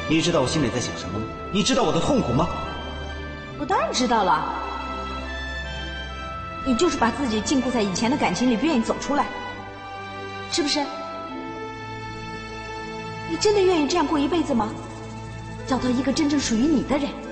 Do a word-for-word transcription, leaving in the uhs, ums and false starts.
你知道我心里在想什么吗？你知道我的痛苦吗？ 我当然知道了。你就是把自己禁锢在以前的感情里，不愿意走出来，是不是？你真的愿意这样过一辈子吗？找到一个真正属于你的人。